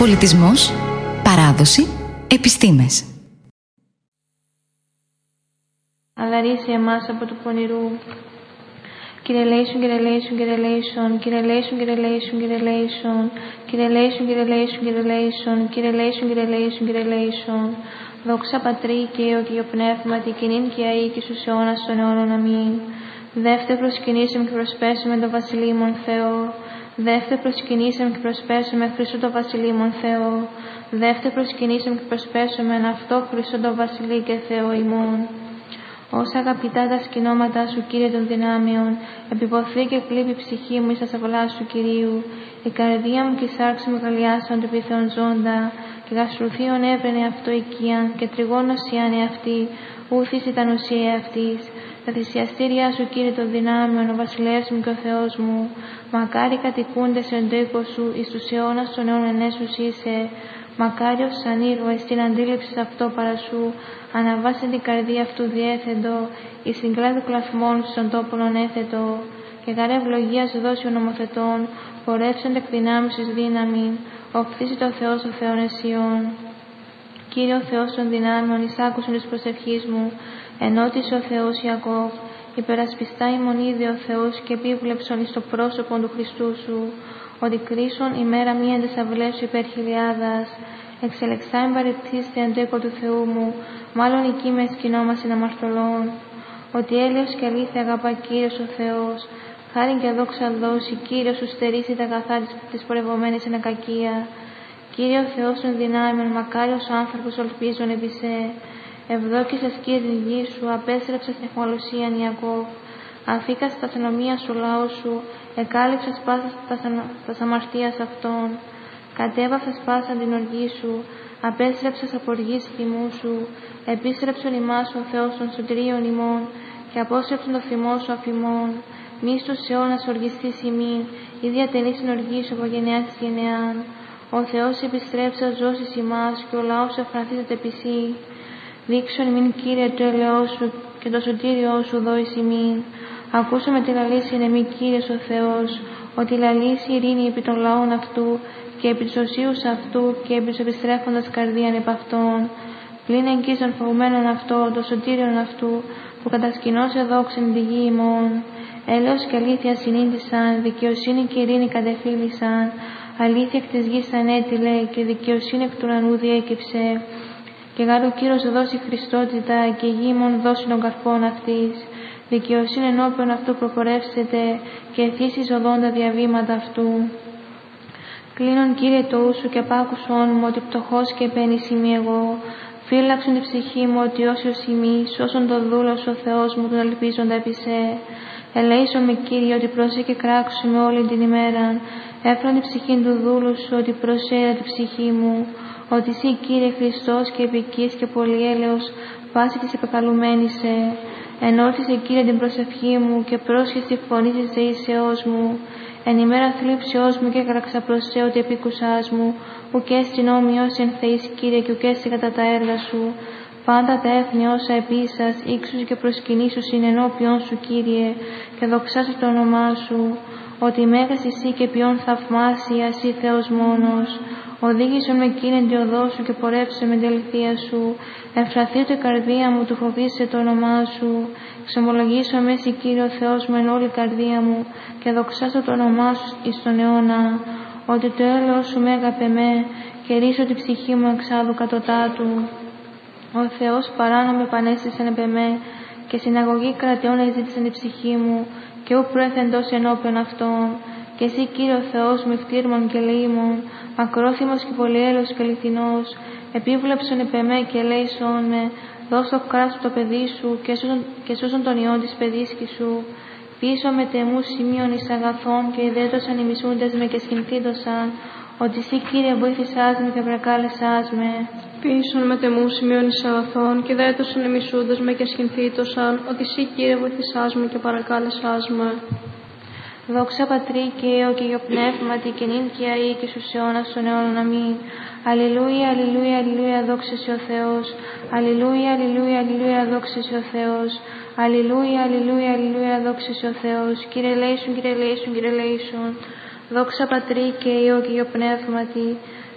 Πολιτισμός, παράδοση, επιστήμες. Αλαρίσε εμάς από του πονηρού. Κύριε Λέησον, Κύριε Λέησον, Κύριε Λέησον, Κύριε Λέησον, Κύριε Λέησον, Κύριε Λέησον, Κύριε Λέησον, Κύριε Λέησον, Κύριε Λέησον, Κύριε Λέησον, Κύριε Λέησον, Κύριε Λέησον. Δόξα Πατρί και Υιό και Υιό Πνεύματι, και νυν και αεί και στους αιώνας των αιώνων. Αμήν. Δεύτε προσκυνήσεων και προσπέσουμε το Βασιλείμον Θεό. Δεύτε προσκυνήσεων και προσπέσουμε Χριστού το Βασιλείμον Θεό. Δεύτε προσκυνήσεων και προσπέσουμε αυτό Χριστού το Βασιλεί και Θεό ημών. Όσα αγαπητά τα σκηνώματά σου, Κύριε των δυνάμεων, επιποθεί και κλείπει η ψυχή μου εις τα σαυλά σου, Κυρίου. Η καρδία μου και η σάρξη μου γαλλιάσαν του επιθεών ζώντα, και γαστρουθείον έπαιρνε αυτό οικίαν, και τριγώνωσιαν εαυτή, ούθης ήταν ουσία αυτής. Τα θυσιαστήριά σου, Κύριε των δυνάμεων, ο βασιλεύς μου και ο Θεός μου, μακάρι κατοικούνται σε εντόικο σου, εις τους αιώνας των αιώνων ενέσους είσαι. Μακάριος σαν ήρωα εις την αντίληψη αυτό παρασού, αναβάσει την καρδία αυτού διέθετο, εις την κλάδου κλαθμών στον τόπον έθετο, και γαρέ ευλογίας δώσει ο νομοθετών, πορεύσονται εκ δυνάμεις εις δύναμη, οφθήσει το Θεός ο Θεόν εσιών. Κύριε ο Θεός των δυνάμεων, εισάκουσον της προσευχής μου, ενώτησε ο Θεός Ιακώβ, υπερασπιστά ημών είδε ο Θεός και επίβλεψον εις το πρόσωπο του Χριστού σου, ότι κρίσον ημέρα μία εν τες αυλές σου υπέρ χιλιάδας, εξελεξά εμπαρεπτήστε εν το οίκο του Θεού μου, μάλλον εκεί με σκηνόμασιν αμαρτωλών. Ότι έλεος και αλήθεια αγαπά Κύριος ο Θεός, χάριν και δόξα δώσει, Κύριος σου στερήσει τα αγαθά της πορευομένης εν ακακία. Κύριε ο Θεός των δυνάμεων, μακάριος ο άνθρωπος ολπίζων επί σε. Ευδόκησας, Κύριε, την γη σου, απέστρεψας την αιχμαλωσίαν Ιακώβ. Αφήκας τα αστυνομία σου λαό σου, εκάλυψας πάσα τα αμαρτίας αυτών. Κατέβασας πάσα την οργή σου, απέστρεψας από οργής θυμού σου. Επίστρεψον ημάς ο Θεός των σωτηρίων ημών, και απόστρεψον το θυμό σου αφημών. Μη στους αιώνας οργιστής ημίν, ή διατελείς την οργή σου από γενεάς της γενεάν. Ο Θεός επιστρέψας ζώσεις ημάς, και ο λαός σου εφρανθίζεται επί σύ. Δείξον ημίν, Κύριε, το έλεος σου και το σωτήριό σου δώεις ημίν. Ακούσαμε τη λαλήσει εν εμή, Κύριος ο Θεός, ότι λαλήσει ειρήνη επί των λαών αυτού και επί τους οσίους αυτού και επί τους επιστρέφοντας καρδίαν επ' αυτών. Πλην εγγύς των φοβουμένων αυτό, το σωτήριον αυτού, που κατασκηνώσε δόξεν τη γη ημών. Έλεος και αλήθεια συνήντησαν, δικαιοσύνη και ειρήνη κατεφύλησαν. Αλήθεια εκ της γης ανέτειλε και δικαιοσύνη εκ του ουρανού διέκυψε. Και γάρ ο Κύριος δώσει Χριστότητα, και η γη ημών δώσει των καρπών αυτής. Δικαιοσύνη ενώπιον αυτού προπορεύσετε, και εθίσεις οδόντα διαβήματα αυτού. Κλείνον, Κύριε, το ου σου και απάκουσον μου, ότι πτωχός και επένης είμαι εγώ. Φύλαξον την ψυχή μου, ότι όσιος ημί, σώσον το δούλο σου ο Θεός μου, τον ελπίζοντα επί σε. Ελέησον με, Κύριε, ότι προσέ και κράξου με όλη την ημέρα. Έφρον την ψυχή του δούλου σου, ότι προσέρα την ψυχή μου. Ότι εσύ, Κύριε Χριστός και επικής και πολυέλεος, πάση της επεκαλουμένης σε. Ενώθησε, Κύριε, την προσευχή μου και πρόσχεσαι τη φωνή της δεήσεώς μου. Εν ημέρα θλίψεώς μου και έκραξα προς σε ότι επίκουσάς μου, ουκ έστιν όμοιος εν Θεής, Κύριε, και ουκ έστιν κατά τα έργα σου. Πάντα τα έθνη όσα επίσας, ύξους και προσκυνήσους είναι ενώπιον σου, Κύριε, και δοξάσου το όνομά σου. Ότι μέγας εσύ και ποιον θαυμάσια, εσύ Θεός μόνος. Οδήγησον με εκείνην τη οδό σου και πορεύσε με την αληθεία σου. Εμφραθείτε η καρδία μου, του φοβήσε το όνομά σου. Ξομολογήσω με εσύ, Κύριο Θεός μου, εν όλη η καρδία μου, και δοξάσω το όνομά σου εις τον αιώνα. Ότι το έλεος σου μέγαπε με, και ρίσω την ψυχή μου εξάδου κατωτάτου. Ο Θεός παράνομο επανέστησεν επ' εμέ, και συναγωγή κρατιών εζήτησαν την ψυχή μου, και ου προέθεντος ενώπιον αυτών. Και εσύ, Κύριο Θεός μου, ευτήρμον και λοίμων, μακρόθυμος και πολυέλεος και αληθινός, επίβλεψον επ' εμέ και ελέησον με, δώσ' το κράτος το παιδί σου, και σώσον τον ιόν της παιδίσκης σου. Πίσω με τεμούς σημείων εις αγαθών, και ιδέτωσαν οι μισούντες με και σκηνθίδωσαν, ότι εσύ, Κύριε, βοήθησάς με και προκάλεσάς με. Πίσον με τεμούς σημείων εις αγαθών, και ιδέτωσαν οι μισούντες με και σκηνθίδωσαν, ότι εσύ, Κύριε, βοήθησάς με και παρακάλεσάς με. Δόξα Πατρί και Υιό και Υιό Πνεύματι, και νυν και αεί και στους αιώνας των αιώνων. Αμήν. Αλληλούια, αλληλούια, αλληλούια, δόξα σε ο Θεός. Αλληλούια, αλληλούια, αλληλούια, δόξα σε ο Θεός. Αλληλούια, αλληλούια, αλληλούια, δόξα σε ο Θεός. Κύριε Λέησον, Κύριε Λέησον, Κύριε Λέησον. Δόξα Πατρί και Υιό και Υιό Πνεύματι,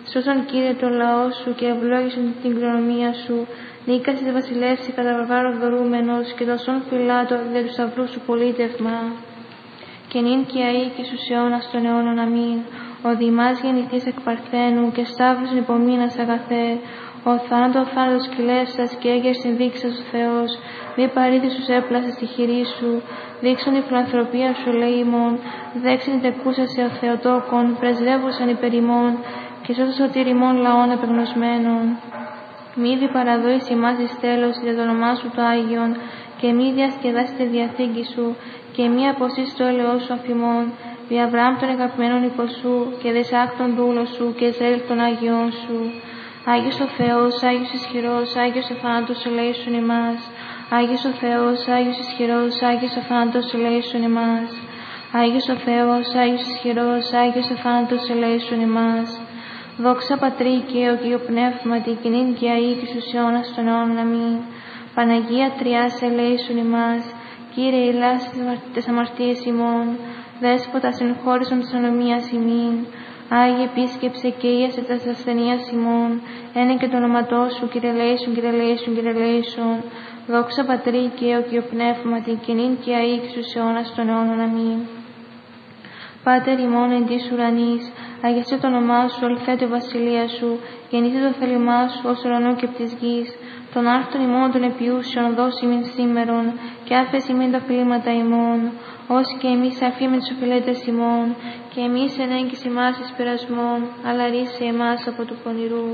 Σώσον Κύριε το λαό σου και ευλόγησον την κληρονομία σου. Νίκασε βασιλεύσει κατά βαρβάρων δωρούμενος και δοσόν Πιλάτο δια του σταυρού σου πολίτευμα. Και νυν και αεί και στους αιώνας των αιώνων αμήν. Ο διημάς γεννηθείς εκ Παρθένου και σταύρωσον υπομείνας αγαθέ. Ο θάνατος κλαίσας και έγερσιν δείξας ο Θεός. Μη παρήθησους έπλασε στη χειρή σου. Δείξον η φιλανθρωπία σου ελεήμων. Δέξιν τεκούσας σε ο Θεοτόκον. Πρεσβεύουσαν υπερ ημών και σώσας σωτήρ ημών λαών επεγνωσμένων. Μη διπαραδόεις ημάς εις τέλος για το όνομά σου το Άγιον και μη διασκεδάσεις τη διαθήκη σου και μη αποσύσεις το έλεος σου αφημών. Δι' Αβραάμ των αγαπημένων υποσού και δε Ισαάκ των δούλων σου και Ισραήλ των Άγιών σου. Άγιος ο Θεός, Άγιος ισχυρός, Άγιος ο θάνατος ελέησον ημάς. Άγιος ο Θεός, Άγιος ισχυρός, Άγιος ο θάνατος ελέησον ημάς. Άγιος ο Θεός, Άγιος ισχυρός, Άγιος ο θάνατος ελέησον ημάς. Δόξα Πατρί και ο Κύριο Πνεύματι, και νυν και αεί και στους αιώνας των αιώνων αμήν. Παναγία Τριάς ελέησον ημάς. Κύριε ηλάς τις αμαρτίες ημών. Δέσποτα συγχώρησον της ανομίας ημίν. Άγιε επίσκεψε και ίασε τας ασθενείας ημών. Ένε και το όνοματό σου, Κύριε ελέησον, Κύριε ελέησον, Κύριε ελέησον. Δόξα Πατρί και ο Κύριο Πνεύματι, και νυν και αεί και στους αιώνας των αιώνων αμήν. Πάτερ ημών εν της ουρανής, αγιασέ το όνομά σου, ελθέτω η βασιλεία σου, γεννήθε το θέλημά σου ως ουρανό και απ' της γης. Των άρτων ημών των επιούσεων δώσει ημίν σήμερον, και άφεση ημίν τα οφειλήματα ημών, ως και εμείς αφήμεν τους οφειλέτες ημών, και εμείς εν έγκυς ημάς εις πειρασμών, αλλά ρίσε εμάς από του πονηρού.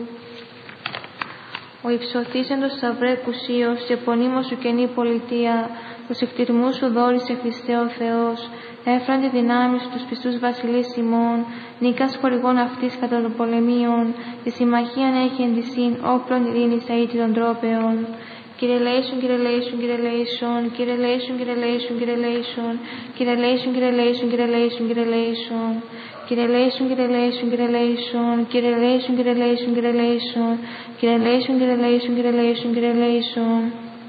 Ο υψωθής εν το σταυρέ κουσίος, και πονήμος σου καινή πολιτεία, τους εκτιρμούς σου δόρισε Χριστέ ο Θεός, έφραν τη δυνάμει σου τους πιστούς βασιλείς ημών, νίκας χορηγών αυτής κατά των πολεμίων, τη συμμαχίαν έχει εντυσίν, όπλων ειρήνης αήτη των τρόπεων. Κύριε ελέησον, Κύριε ελέησον, Κύριε ελέησον, Κύριε ελέησον, Κύριε ελέησον, Κύριε ελέησον, Κύριε ελέησον, Κύριε ελέησον, Κύριε ελέησον, Κύριε ελέησον. Κύριε ελέησον, Κύριε ελέησον, Κύριε ελέησον, Κύριε ελέησον, Κύριε ελέησον, Κύριε ελέησον, Κύριε ελέησον, Κύριε ελέησον, Κύριε ελέησον, Κύριε ελέησον.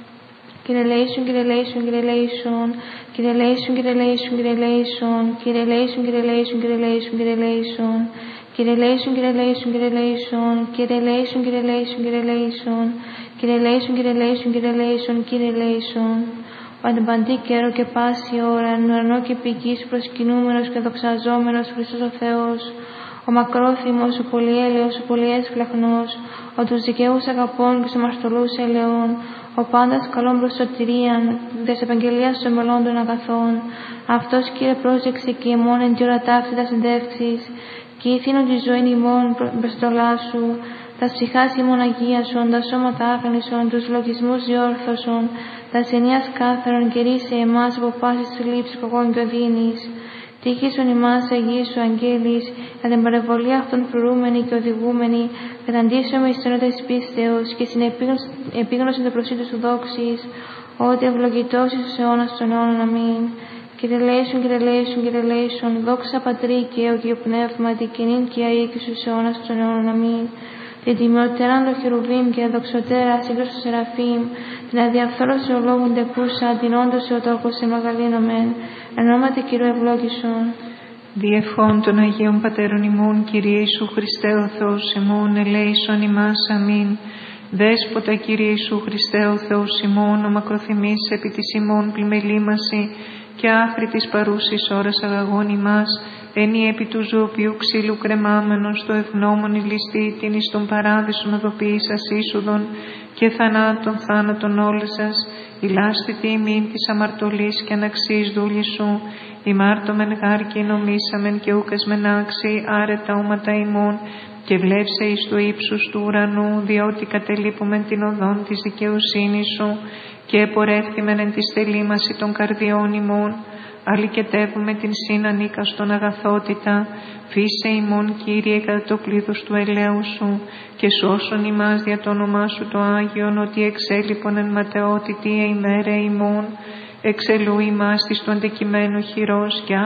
Κύριε ελέησον, Κύριε ελέησον, Κύριε ελέησον, Κύριε ελέησον, Κύριε ελέησον, Κύριε ελέησον, Κύριε ελέησον, Κύριε ελέησον, Κύριε ελέησον, Κύριε ελέησον. Κύριε ελέησον, Κύριε ελέησον, Κύριε ελέησον, Κύριε ελέησον, Κύριε ελέησον, Κύριε ελέησον, Κύριε ελέησον, Κύριε ελέησον, Κύριε ελέησον, Κύριε ελέησον. Ο αντιπαντή καιρό και πάση ώρα, εν ουρανό και επί γης προσκυνούμενος και δοξαζόμενος Χριστός ο Θεός, ο μακρόθυμος, ο πολυέλεος, ο πολυέσφλαχνος, ο τους δικαίους αγαπών και τους αμαρτωλούς ελεών, ο πάντας καλών προς σωτηρίαν, δες επαγγελίας των μελών των αγαθών. Αυτός, Κύριε, πρόσεξε και ημών εν τη ώρα ταύτη τα συντεύξεις, και ήθινον τη ζωή ημών μπροστολά σου, τα ψυχάς ημών αγίασον, τα σώματα άγνησον, τους λογισμούς διόρθωσον, τα ασθενείας κάθαρον και ρίσε εμάς από πάσης θλίψης κοκών και οδύνης. Τύχησον ημάς Αγίης σου αγγέλης, για την παρεμβολία αυτών φρουρούμενοι και οδηγούμενοι, καταντήσεων εις τενότητα της πίστεως και στην επίγνωση του προσήτου σου δόξης, ότι ευλογητός εις τους αιώνας των αιώνων αμήν. Κύριε ελέησον, Κύριε ελέησον, Κύριε ελέησον, δόξα Πατρί και ο Κύριο Πνεύματι, και νυν και αεί και στους αιώνας των αιώνων αμήν. Την τιμιωτέραν το χερουβίμ και αδοξωτέρα σύγκρουση του Σεραφείμ, την αδιαφθόρωση ολόγων τεκούσα, την όντως εωτόρκος σε μεγαλύνομεν, εν ονόματι Κυρίου ευλόγησον. Διευχών των Αγίων Πατέρων ημών, Κύριε Ιησού Χριστέ ο Θεός ημών, ελέησον ημάς, αμήν. Δέσποτα, Κύριε Ιησού Χριστέ ο Θεός ημών, ο μακροθυμής επί της ημών πλημελήμαση και άχρη της παρούσης ώρας αγαγών ημάς, ενή επί του ζωοποιού ξύλου κρεμάμενος, το ευγνώμων ηλιστή, την εις τον παράδεισον οδοποιήσας είσοδον και θανάτων θάνατον όλες σας, ηλάστητη ημίν της αμαρτωλής και αναξής δούλη σου, ημάρτωμεν γάρ και νομίσαμεν και ούκας μεν άξιοι άρετα όματα ημών, και βλέψε εις του ύψους του ουρανού, διότι κατελείπομεν την οδόν της δικαιοσύνης σου και επορεύθημεν εν τη στελήμαση των καρδιών ημών, αλικετεύουμε την συνανίκα στον αγαθότητα, φύσε ημών, Κύριε, κατά το πλήθος του ελέου σου, και σώσον ημάς δια το όνομά σου το Άγιον, ότι εξέλιπον εν ματαιότητη ημέρα ημών, εξελού ημάς της του αντικειμένου χειρός και